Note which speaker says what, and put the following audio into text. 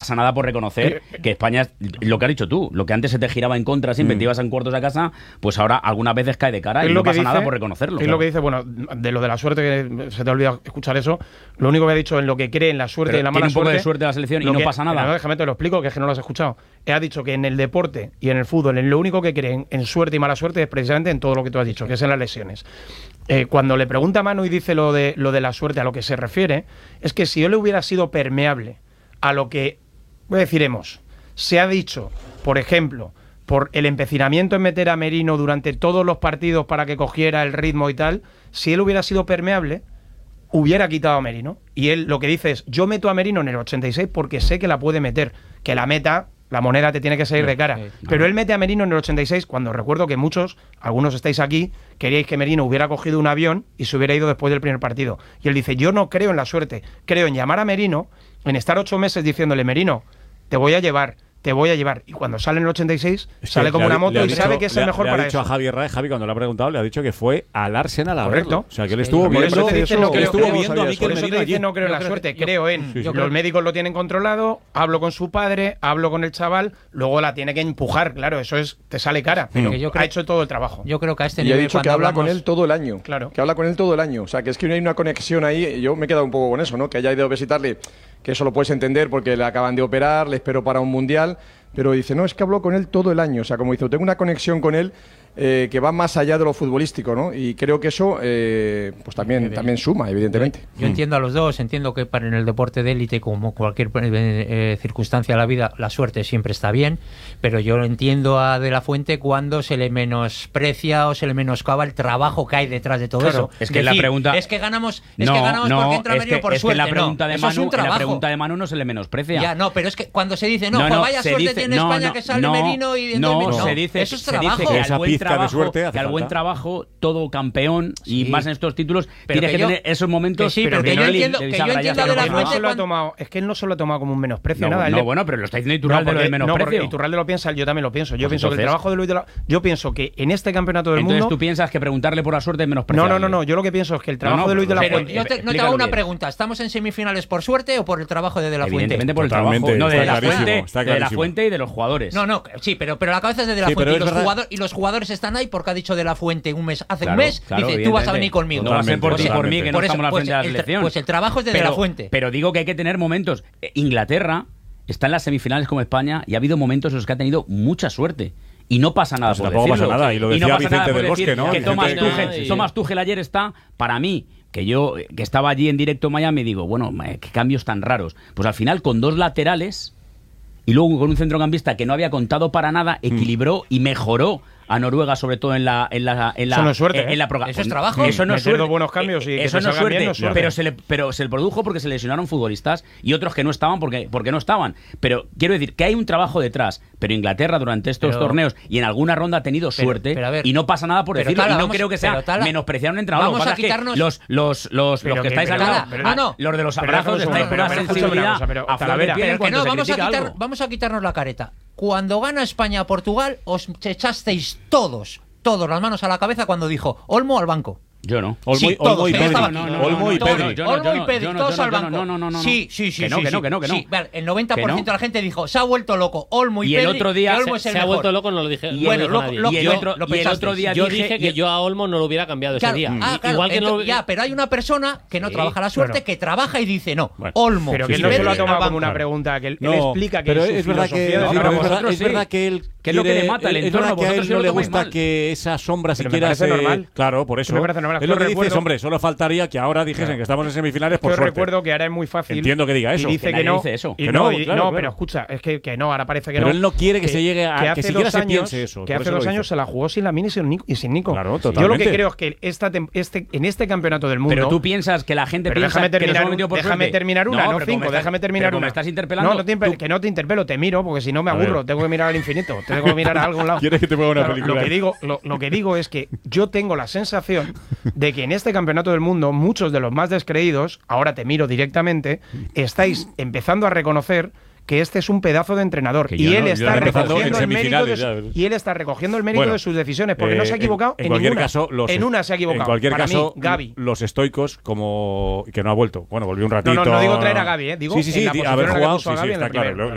Speaker 1: pasa nada por reconocer que España, lo que has dicho tú, lo que antes se te giraba en contra siempre, te ibas en cuartos a casa, pues ahora algunas veces cae de cara y no pasa nada por reconocerlo.
Speaker 2: Es lo que dice, bueno, de lo de la suerte, que se te ha olvidado escuchar eso, lo único que ha dicho en lo que cree en la suerte y en la mala
Speaker 1: suerte. Tiene un poco de
Speaker 2: suerte
Speaker 1: de la selección y no pasa nada.
Speaker 2: No, déjame te lo explico, que es que no lo has escuchado. Ha dicho que en el deporte y en el fútbol, en lo único que creen en suerte y mala suerte es precisamente en todo lo que tú has dicho, que es en las lesiones. Cuando le pregunta a Manu y dice lo de la suerte, a lo que se refiere, es que si yo le hubiera sido permeable a lo que, se ha dicho, por ejemplo, por el empecinamiento en meter a Merino durante todos los partidos para que cogiera el ritmo y tal, si él hubiera sido permeable, hubiera quitado a Merino. Y él lo que dice es, yo meto a Merino en el 86 porque sé que la puede meter, que la meta, la moneda te tiene que salir de cara. Pero él mete a Merino en el 86 cuando recuerdo que muchos, algunos estáis aquí, queríais que Merino hubiera cogido un avión y se hubiera ido después del primer partido. Y él dice, yo no creo en la suerte, creo en llamar a Merino, en estar 8 meses diciéndole, Merino, te voy a llevar. Y cuando sale en el 86, sale como una moto y sabe que es el mejor para eso.
Speaker 3: Le ha dicho a Javi Herrera, cuando le ha preguntado, le ha dicho que fue al Arsenal a verlo. O sea, que él
Speaker 2: estuvo
Speaker 3: viendo
Speaker 2: eso.
Speaker 3: estuvo viendo a Mikel Merino.
Speaker 2: No creo en la suerte, creo en... Los médicos lo tienen controlado, hablo con su padre, hablo con el chaval, luego la tiene que empujar, claro, eso es, te sale cara. Pero ha hecho todo el trabajo.
Speaker 4: Yo creo que a este nivel...
Speaker 5: Y ha dicho que habla con él todo el año.
Speaker 2: Claro.
Speaker 5: Que habla con él todo el año. O sea, que es que hay una conexión ahí. Yo me he quedado un poco con eso, ¿no? Que haya ido a visitarle, que eso lo puedes entender porque le acaban de operar, le espero para un mundial. Pero dice, no, es que habló con él todo el año. O sea, como dice, tengo una conexión con él que va más allá de lo futbolístico, ¿no? Y creo que eso pues también suma, evidentemente.
Speaker 4: Yo entiendo a los dos, entiendo que para en el deporte de élite, como cualquier circunstancia de la vida, la suerte siempre está bien, pero yo entiendo a De la Fuente cuando se le menosprecia o se le menoscaba el trabajo que hay detrás de todo eso.
Speaker 1: Es que la pregunta...
Speaker 4: Es que ganamos porque entra Merino por suerte.
Speaker 1: La pregunta de
Speaker 4: eso
Speaker 1: Manu,
Speaker 4: es un trabajo.
Speaker 1: la pregunta de Manu no se le menosprecia.
Speaker 4: Ya, no, pero es que cuando se dice, vaya suerte tiene España que sale Merino y...
Speaker 1: se dice,
Speaker 4: eso es trabajo.
Speaker 1: Que al buen trabajo, todo campeón y más en estos títulos, tienes que tener esos momentos.
Speaker 4: Sí, pero que yo entiendo a De la Fuente.
Speaker 2: Es que él no se lo ha tomado como un menosprecio.
Speaker 1: Bueno, pero lo está diciendo Iturralde lo de menosprecio.
Speaker 2: Iturralde lo piensa, yo también lo pienso. Yo pienso que el trabajo de Luis de la... Yo pienso que en este campeonato del mundo...
Speaker 1: Entonces tú piensas que preguntarle por la suerte es menospreciable.
Speaker 2: No. Yo lo que pienso es que el trabajo de Luis de la Fuente...
Speaker 4: Yo te hago una pregunta. ¿Estamos en semifinales por suerte o por el trabajo de la Fuente?
Speaker 1: Evidentemente por el trabajo. No, de la Fuente y de los jugadores.
Speaker 4: No, sí, pero la cabeza es de la Fuente y los jugadores están ahí porque ha dicho De la Fuente hace un mes, dice, tú vas a venir conmigo.
Speaker 1: No va a ser por ti por mí, que no estamos al frente de la selección.
Speaker 4: Pues el trabajo es de la Fuente.
Speaker 1: Pero digo que hay que tener momentos. Inglaterra está en las semifinales como España y ha habido momentos en los que ha tenido mucha suerte. Y no pasa nada por decirlo.
Speaker 3: Pasa nada. Y lo decía Vicente del Bosque, ¿no?
Speaker 1: Que Thomas Tuchel ayer está, para mí, que estaba allí en directo en Miami, digo, bueno, qué cambios tan raros. Pues al final, con dos laterales y luego con un centrocampista que no había contado para nada, equilibró y mejoró a Noruega, sobre todo en la
Speaker 2: eso no es suerte,
Speaker 4: eso es trabajo.
Speaker 2: Eso no es suerte. Buenos cambios y
Speaker 1: eso no es suerte, no es suerte. Pero se le produjo porque se lesionaron futbolistas y otros que no estaban porque no estaban. Pero quiero decir que hay un trabajo detrás. Pero Inglaterra durante estos torneos y en alguna ronda ha tenido suerte y no pasa nada por decirlo. Y no creo que sea menospreciar un entrenador.
Speaker 4: Vamos a quitarnos
Speaker 1: los que estáis al lado, los de los abrazos, estáis con una sensibilidad a flor de piel cuando se critica algo.
Speaker 4: Vamos a quitarnos la careta. Cuando gana España a Portugal, os echasteis todos las manos a la cabeza cuando dijo Olmo al banco.
Speaker 1: Yo no.
Speaker 3: Olmo y Pedri. Olmo y Pedri,
Speaker 4: todos al banco. No. Sí.
Speaker 1: Que no.
Speaker 4: El 90% de la gente dijo, se ha vuelto loco Olmo y Pedri.
Speaker 1: Y el otro día
Speaker 6: se ha vuelto loco, no lo dije.
Speaker 1: Y el otro día
Speaker 6: yo dije que yo a Olmo no lo hubiera cambiado ese día. Igual que no.
Speaker 4: Ya, pero hay una persona que no trabaja la suerte, que trabaja y dice no. Olmo.
Speaker 2: Pero que él no se lo ha tomado como una pregunta, que él explica que
Speaker 3: es verdad que él
Speaker 1: que es lo que le mata el entorno.
Speaker 3: Que a él no le gusta que esa sombra siquiera
Speaker 2: se... normal.
Speaker 3: Claro, por eso. Es lo que dices, hombre, solo faltaría que ahora dijesen que estamos en semifinales por suerte.
Speaker 2: Yo recuerdo que ahora es muy fácil.
Speaker 3: Entiendo que diga eso.
Speaker 2: Y dice que no.
Speaker 3: No,
Speaker 2: pero escucha, es que no, ahora parece que no.
Speaker 3: Pero él no quiere que se llegue a que siquiera se piense eso.
Speaker 2: Que hace 2 años se la jugó sin Lamine y sin Nico.
Speaker 3: Claro, totalmente.
Speaker 2: Yo lo que creo es que en este campeonato del mundo...
Speaker 1: Pero tú piensas que la gente piensa que nos hemos metido por suerte.
Speaker 2: Déjame terminar una, no 5, déjame terminar una.
Speaker 1: ¿Me estás interpelando?
Speaker 2: Que no te interpelo, te miro, porque si no me aburro, tengo que mirar al infinito, tengo que mirar a algún lado.
Speaker 3: ¿Quieres que te ponga una película?
Speaker 2: Lo que digo es que yo tengo la sensación de que en este campeonato del mundo muchos de los más descreídos, ahora te miro directamente, estáis empezando a reconocer que este es un pedazo de entrenador y él está recogiendo el mérito de sus decisiones, porque no se ha equivocado en ninguna. En una se ha equivocado.
Speaker 3: En cualquier caso,
Speaker 2: Gavi.
Speaker 3: Los estoicos, como que no ha vuelto. Bueno, volvió un ratito.
Speaker 2: No digo traer a Gavi, digo
Speaker 3: sí, haber jugado, sí, está claro.